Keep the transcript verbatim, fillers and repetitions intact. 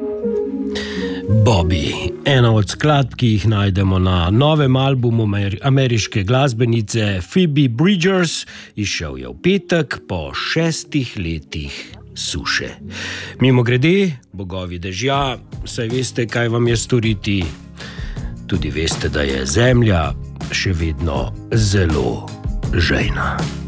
Bobby, ena od skladb, ki jih najdemo na novem albumu ameriške glasbenice Phoebe Bridgers, izšel je v petek po šestih letih suše. Mimogrede, bogovi dežja, saj veste, kaj vam je storiti. Tudi veste, da je zemlja še vedno zelo žejna.